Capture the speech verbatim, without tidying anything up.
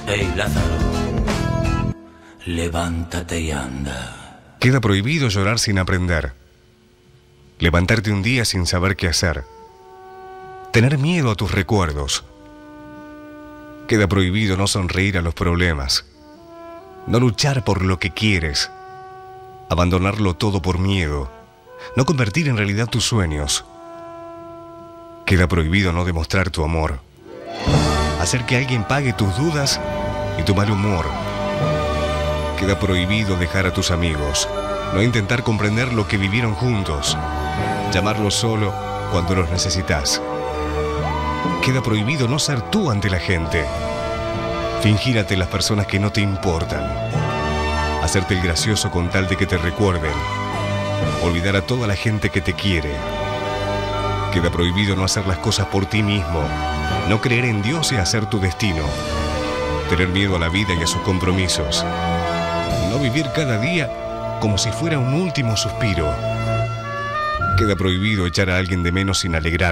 Hey, Lázaro, levántate y anda. Queda prohibido llorar sin aprender. Levantarte un día sin saber qué hacer. Tener miedo a tus recuerdos. Queda prohibido no sonreír a los problemas. No luchar por lo que quieres. Abandonarlo todo por miedo. No convertir en realidad tus sueños. Queda prohibido no demostrar tu amor. Hacer que alguien pague tus dudas y tu mal humor. Queda prohibido dejar a tus amigos. No intentar comprender lo que vivieron juntos. Llamarlos solo cuando los necesitas. Queda prohibido no ser tú ante la gente. Fingir ante las personas que no te importan. Hacerte el gracioso con tal de que te recuerden. Olvidar a toda la gente que te quiere. Queda prohibido no hacer las cosas por ti mismo. No creer en Dios y hacer tu destino. Tener miedo a la vida y a sus compromisos. No vivir cada día como si fuera un último suspiro. Queda prohibido echar a alguien de menos sin alegrar.